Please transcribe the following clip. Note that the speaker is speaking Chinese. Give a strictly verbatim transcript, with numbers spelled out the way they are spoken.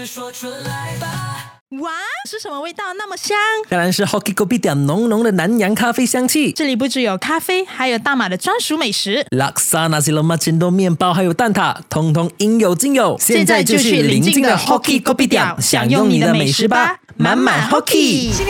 说出来吧。 哇，是什么味道那么香？ 当然是 Hoki Kopi 点浓浓的南洋咖啡香气。 这里不只有咖啡，还有大马的专属美食， 拉萨纳西罗马煎豆面包还有蛋挞，通通应有尽有。 现在就去邻近的 Hoki Kopi 点享用你的美食吧，满满 Hoki。